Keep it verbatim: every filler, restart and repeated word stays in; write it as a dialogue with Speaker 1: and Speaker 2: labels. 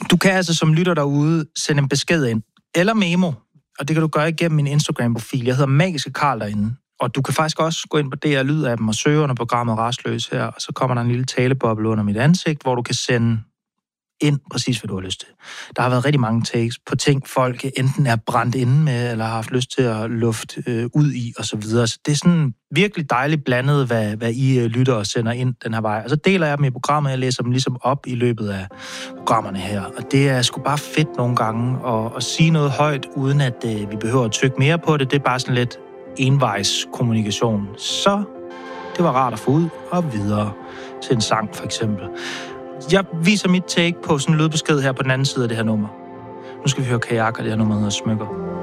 Speaker 1: Du kan altså som lytter derude sende en besked ind, eller memo, og det kan du gøre igennem min Instagram-profil. Jeg hedder Magiske Karl derinde, og du kan faktisk også gå ind på D R Lyd-appen og søge under programmet Rastløs her, og så kommer der en lille taleboble under mit ansigt, hvor du kan sende ind præcis, hvad du har lyst til. Der har været rigtig mange takes på ting, folk enten er brændt inde med, eller har haft lyst til at lufte øh, ud i, og så videre. Så det er sådan virkelig dejligt blandet, hvad, hvad I øh, lytter og sender ind den her vej. Og så deler jeg dem i programmet, jeg læser dem ligesom op i løbet af programmerne her. Og det er sgu bare fedt nogle gange at, at sige noget højt, uden at øh, vi behøver at trykke mere på det. Det er bare sådan lidt envejs kommunikation. Så det var rart at få ud og videre til en sang, for eksempel. Jeg viser mit take på sådan en lydbesked her på den anden side af det her nummer. Nu skal vi høre Kajak, og det her nummer hedder Smykker.